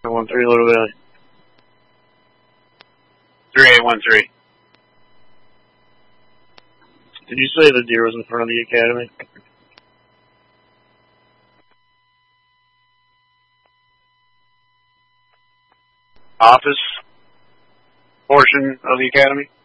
1-3, a little bit. 3813. Did you say the deer was in front of the academy? Office portion of the academy?